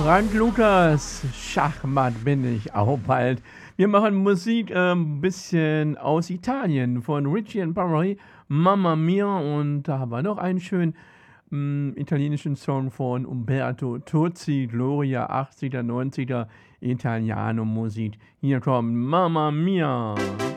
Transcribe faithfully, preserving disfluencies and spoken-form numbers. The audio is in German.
Frank Lukas, Schachmatt bin ich auch bald. Wir machen Musik ein ähm, bisschen aus Italien von Richie and Barry, Mamma Mia. Und da haben wir noch einen schönen ähm, italienischen Song von Umberto Tozzi, Gloria, achtziger, neunziger Italiano-Musik. Hier kommt Mamma Mia.